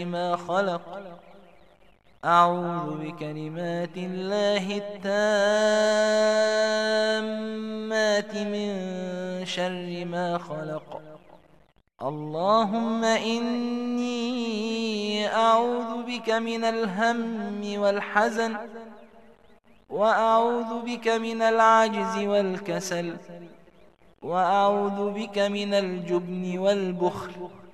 ما خلق. أعوذ بكلمات الله التامات من شر ما خلق. اللهم إني أعوذ بك من الهم والحزن، وأعوذ بك من العجز والكسل، وأعوذ بك من الجبن والبخل،